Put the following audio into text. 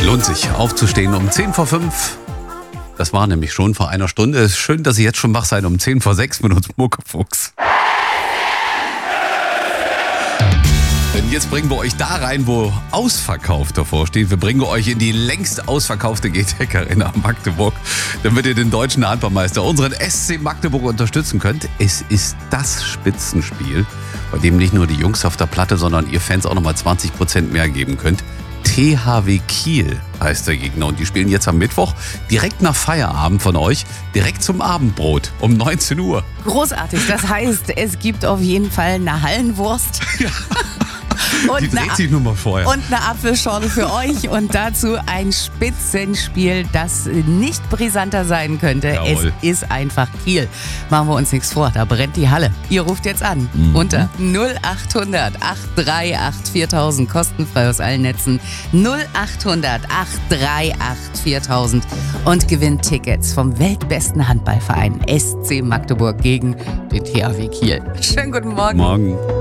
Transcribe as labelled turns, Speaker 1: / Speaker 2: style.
Speaker 1: Lohnt sich, aufzustehen um 10 vor 5. Das war nämlich schon vor einer Stunde. Es ist schön, dass Sie jetzt schon wach seid um 10 vor 6 mit uns Muckefuchs. Denn jetzt bringen wir euch da rein, wo ausverkauft davor steht. Wir bringen euch in die längst ausverkaufte GTEC Arena Magdeburg, damit ihr den deutschen Handballmeister, unseren SC Magdeburg, unterstützen könnt. Es ist das Spitzenspiel, bei dem nicht nur die Jungs auf der Platte, sondern ihr Fans auch nochmal 20% mehr geben könnt. THW Kiel heißt der Gegner und die spielen jetzt am Mittwoch direkt nach Feierabend von euch, direkt zum Abendbrot um 19 Uhr.
Speaker 2: Großartig, das heißt, es gibt auf jeden Fall eine Hallenwurst.
Speaker 1: Ja. Die dreht sich nur mal vorher.
Speaker 2: Und eine Apfelschorle für euch und dazu ein Spitzenspiel, das nicht brisanter sein könnte.
Speaker 1: Jawohl.
Speaker 2: Es ist einfach Kiel. Machen wir uns nichts vor, da brennt die Halle. Ihr ruft jetzt an unter 0800 838 4000, kostenfrei aus allen Netzen. 0800 838 4000 und gewinnt Tickets vom weltbesten Handballverein SC Magdeburg gegen den THW Kiel. Schönen guten Morgen.
Speaker 1: Morgen.